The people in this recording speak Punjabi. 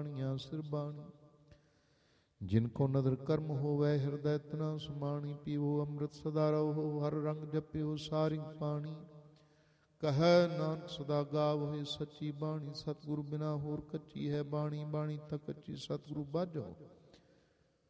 ਬਾਣੀਆਂ ਸਿਰ ਬਾਣੀ। ਜਿਨ ਕੋ ਨਦਰ ਕਰਮ ਹੋਵੈ ਹਿਰਦੈ ਤਨਾ ਸਮਾਣੀ। ਪੀਵੋ ਅੰਮ੍ਰਿਤ ਸਦਾ ਰਹੋ ਹਰ ਰੰਗ ਜਪਿਓ ਸਾਰਿੰਗ ਪਾਣੀ। ਕਹੈ ਨਾਨਕ ਸਦਾ ਗਾਵੋ ਸੱਚੀ ਬਾਣੀ। ਸਤਿਗੁਰੂ ਬਿਨਾ ਹੋਰ ਕੱਚੀ ਹੈ ਬਾਣੀ। ਬਾਣੀ ਤਾਂ ਕੱਚੀ ਸਤਿਗੁਰੂ ਬਾਝੋ